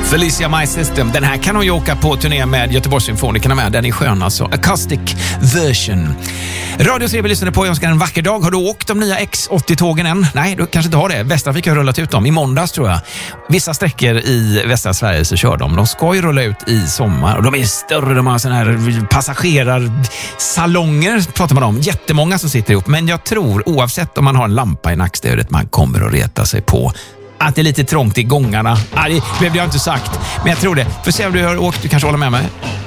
Felicia My System. Den här kan hon ju åka på turné med Göteborgssymfonikerna med. Den är skön alltså. Acoustic version. Radio 3 lyssnade på. Jag önskar en vacker dag. Har du åkt de nya X80-tågen än? Nej, du kanske inte har det. Västtrafik har rullat ut dem i måndags tror jag. Vissa sträckor i västra Sverige så kör de. De ska ju rulla ut i sommar. Och de är större. De har såna här passagerarsalonger pratar man om. Jättemånga som sitter ihop. Men jag tror, oavsett om man har en lampa i nackstödet, man kommer att reta sig på att det är lite trångt i gångarna. Det blev jag inte sagt. Men jag tror det. För se om du har åkt, du kanske håller med mig.